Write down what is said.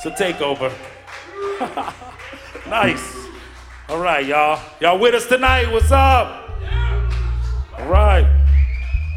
It's a takeover. Nice. All right, y'all. Y'all with us tonight? What's up? All right.